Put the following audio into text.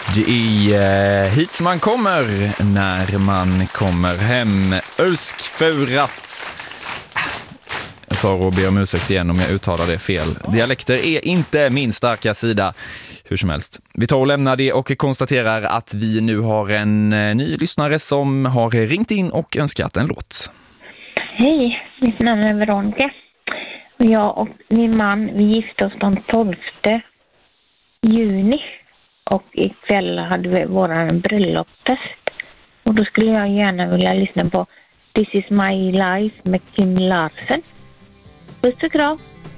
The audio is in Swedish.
Det är hit som man kommer när man kommer hem. Öskfurat. Jag sa och ber om ursäkt igen om jag uttalar det fel. Dialekter är inte min starka sida. Hur som helst. Vi tar och lämnar det och konstaterar att vi nu har en ny lyssnare som har ringt in och önskat en låt. Hej, mitt namn är Veronica. Och jag och min man, vi gifte oss den 12 juni. Och ikväll hade vi våran bröllopstest. Och då skulle jag gärna vilja lyssna på This is my life med Kim Larsen. Puss och kram.